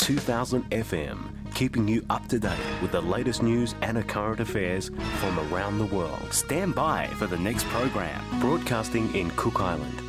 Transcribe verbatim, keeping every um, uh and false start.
two thousand F M, keeping you up to date with the latest news and current affairs from around the world. Stand by for the next program, broadcasting in Cook Island.